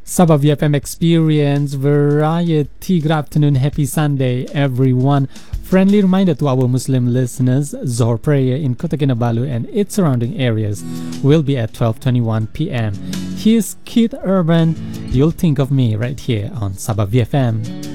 Sabah VFM Experience Variety. Good afternoon, happy Sunday, everyone. Friendly reminder to our Muslim listeners, Zohar prayer in Kota Kinabalu and its surrounding areas will be at 12:21 p.m. Here's Keith Urban, You'll Think of Me, right here on Sabah VFM.